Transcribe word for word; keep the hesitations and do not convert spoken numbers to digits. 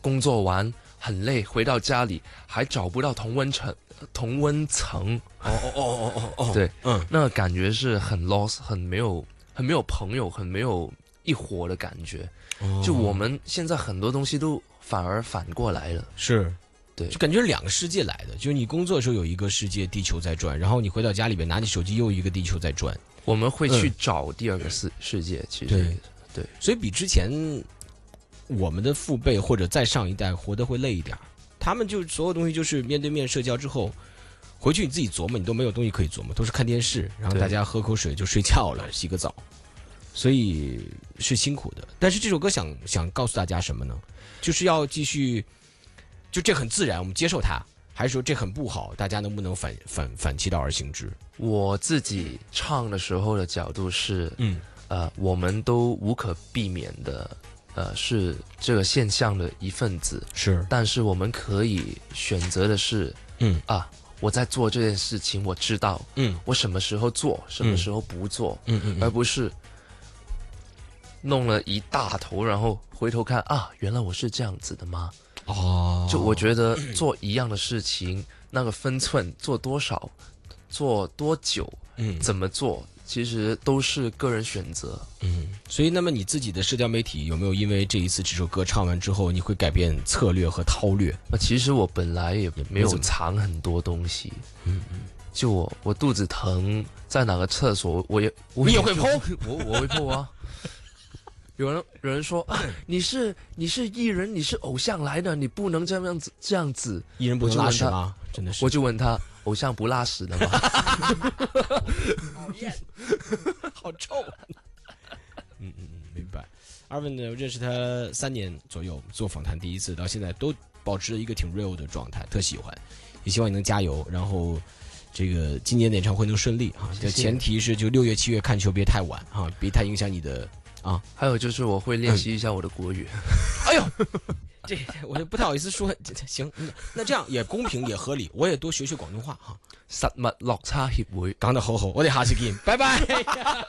工作完很累，回到家里还找不到同温层，同温层。 哦哦哦哦哦哦， 对， 嗯， 那感觉是很 lost， 很没有，很没有朋友，很没有一伙的感觉。 哦、 就我们现在很多东西都反而反过来了。 是。 对， 就感觉两个世界来的，就是你工作的时候有一个世界，地球在转，然后你回到家里边拿起手机又一个地球在转。 我们会去找第二个世、嗯、世界，其实对对， 所以比之前我们的父辈或者再上一代活得会累一点，他们就所有东西就是面对面社交之后，回去你自己琢磨，你都没有东西可以琢磨，都是看电视，然后大家喝口水就睡觉了，洗个澡，所以是辛苦的。但是这首歌想想告诉大家什么呢？就是要继续。就这很自然，我们接受它，还是说这很不好？大家能不能反反反其道而行之？ 我自己唱的时候的角度是，嗯，呃，我们都无可避免的，呃，是这个现象的一份子， 是， 但是我们可以选择的是，嗯啊，我在做这件事情，我知道，嗯，我什么时候做，什么时候不做，嗯嗯，而不是弄了一大头，然后回头看啊，原来我是这样子的吗？哦，就我觉得做一样的事情，那个分寸做多少，做多久，嗯，怎么做，其实都是个人选择。 嗯，所以那么你自己的社交媒体有没有因为这一次这首歌唱完之后，你会改变策略和韬略？ 那其实我本来也没有藏很多东西。嗯嗯，就我我肚子疼，在哪个厕所，我也我你也会 po， 我我会 po 啊。有人有人说啊，你是你是艺人，你是偶像来的，你不能这样子这样子。 艺人不能拉屎吗？真的是。 我就问他，偶像不拉屎的吗？ 讨厌，好臭。嗯嗯嗯，明白。阿文呢，认识他三年左右，做访谈第一次到现在都保持了一个挺 real 的状态，特喜欢，也希望你能加油，然后。这个今年的演唱会能顺利啊！这前提是就六月七月看球别太晚啊，别太影响你的啊。 还有就是我会练习一下我的国语。 嗯、哎呦，这我就不太好意思说。行，那这样也公平也合理，我也多学学广东话哈。 實物落差協會講得好好，我哋下次見，拜拜。